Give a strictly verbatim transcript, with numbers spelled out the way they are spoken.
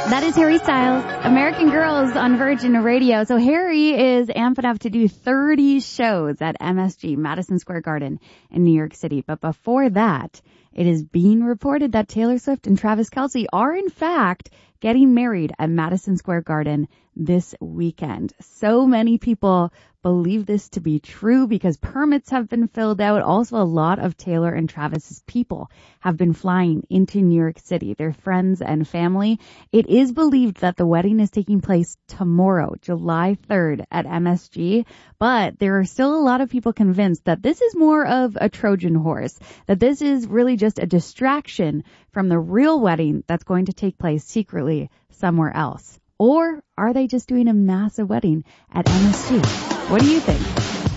That is Harry Styles, American Girls on Virgin Radio. So Harry is amping up to do thirty shows at M S G, Madison Square Garden in New York City. But before that, it is being reported that Taylor Swift and Travis Kelce are in fact getting married at Madison Square Garden this weekend. So many people believe this to be true because permits have been filled out. Also, a lot of Taylor and Travis's people have been flying into New York City, their friends and family. It is believed that the wedding is taking place tomorrow, July third at M S G, but there are still a lot of people convinced that this is more of a Trojan horse, that this is really just a distraction from the real wedding that's going to take place secretly somewhere else. Or are they just doing a massive wedding at M S G? What do you think?